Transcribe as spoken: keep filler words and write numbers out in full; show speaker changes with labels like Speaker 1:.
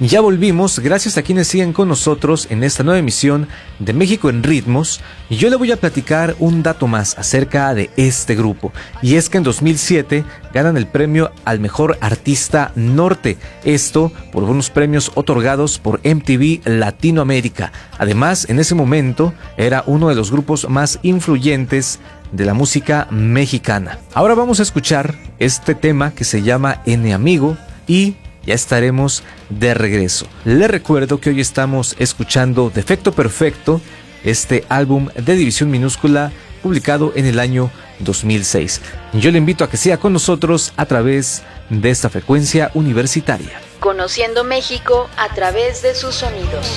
Speaker 1: Ya volvimos, gracias a quienes siguen con nosotros en esta nueva emisión de México en Ritmos. Y yo le voy a platicar un dato más acerca de este grupo. Y es que en dos mil siete ganan el premio al mejor artista norte. Esto por unos premios otorgados por M T V Latinoamérica. Además, en ese momento era uno de los grupos más influyentes de la música mexicana. Ahora vamos a escuchar este tema que se llama N Amigo y ya estaremos de regreso. Les recuerdo que hoy estamos escuchando Defecto Perfecto, este álbum de División Minúscula publicado en el año dos mil seis. Yo le invito a que siga con nosotros a través de esta frecuencia universitaria.
Speaker 2: Conociendo México a través de sus sonidos.